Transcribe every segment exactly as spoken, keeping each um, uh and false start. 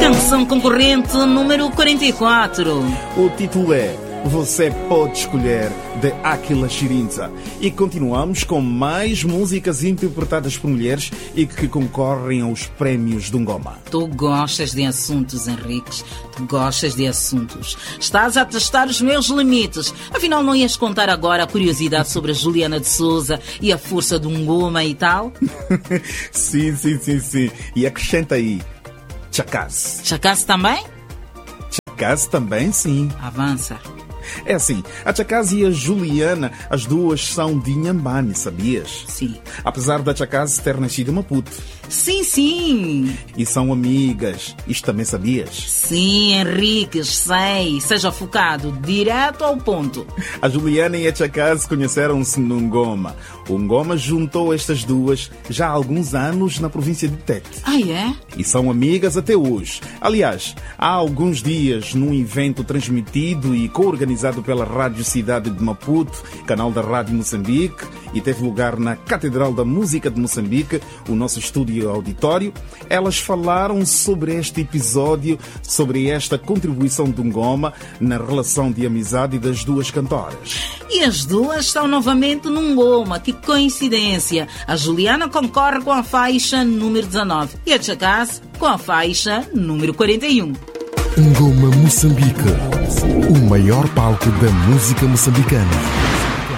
Canção concorrente número quarenta e quatro. O título é Você Pode Escolher, de Aquila Chirinza. E continuamos com mais músicas interpretadas por mulheres e que concorrem aos prémios do Ngoma. Tu gostas de assuntos, Henriques. Tu gostas de assuntos. Estás a testar os meus limites. Afinal, não ias contar agora a curiosidade sobre a Juliana de Souza e a força do Ngoma e tal? Sim, sim, sim, sim. E acrescenta aí, Chakazi. Chakazi também? Chakazi também, sim. Avança. É assim, a Chakazi e a Juliana, as duas são de Inhambane, sabias? Sim. Apesar da Chakazi ter nascido em Maputo. Sim, sim. E são amigas. Isto também sabias? Sim, Henrique, sei. Seja focado, direto ao ponto. A Juliana e a Chakazi conheceram-se no Ngoma. O Ngoma juntou estas duas já há alguns anos na província de Tete. Ah, é? E são amigas até hoje. Aliás, há alguns dias, num evento transmitido e co-organizado pela Rádio Cidade de Maputo, canal da Rádio Moçambique, e teve lugar na Catedral da Música de Moçambique, o nosso estúdio auditório, elas falaram sobre este episódio, sobre esta contribuição do Ngoma na relação de amizade das duas cantoras. E as duas estão novamente no Ngoma. Que coincidência! A Juliana concorre com a faixa número dezanove e a Chakazi com a faixa número quarenta e um. Ngoma Moçambique, o maior palco da música moçambicana.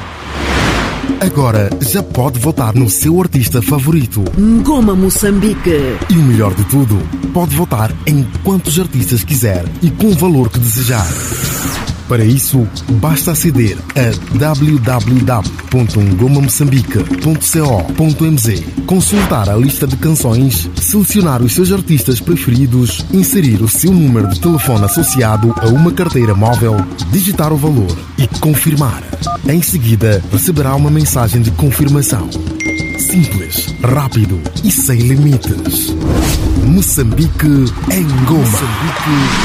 Agora já pode votar no seu artista favorito. Ngoma Moçambique. E o melhor de tudo, pode votar em quantos artistas quiser e com o valor que desejar. Para isso, basta aceder a w w w ponto ngoma moçambique ponto co ponto m z, consultar a lista de canções, selecionar os seus artistas preferidos, inserir o seu número de telefone associado a uma carteira móvel, digitar o valor e confirmar. Em seguida, receberá uma mensagem de confirmação. Simples, rápido e sem limites. Moçambique em Ngoma. Moçambique